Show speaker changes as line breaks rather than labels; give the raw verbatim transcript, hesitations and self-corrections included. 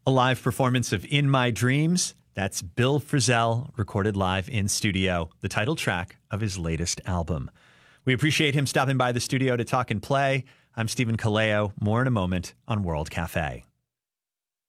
A live performance of In My Dreams. That's Bill Frisell, recorded live in studio, the title track of his latest album. We appreciate him stopping by the studio to talk and play. I'm Stephen Kaleo. More in a moment on World Cafe.